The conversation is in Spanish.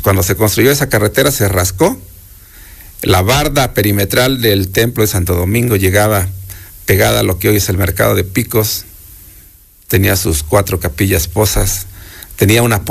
cuando se construyó esa carretera se rascó. La barda perimetral del templo de Santo Domingo llegaba pegada a lo que hoy es el mercado de Picos. Tenía sus 4 capillas posas, tenía una